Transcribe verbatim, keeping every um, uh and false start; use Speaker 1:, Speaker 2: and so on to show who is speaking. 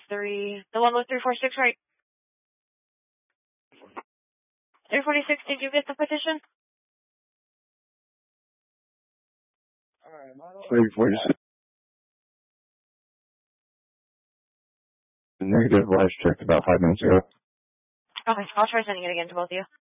Speaker 1: three, the one with three four six, right? three forty-six, did you get the petition?
Speaker 2: three forty-six. Negative, last checked about five minutes ago.
Speaker 1: Okay, I'll try sending it again to both of you.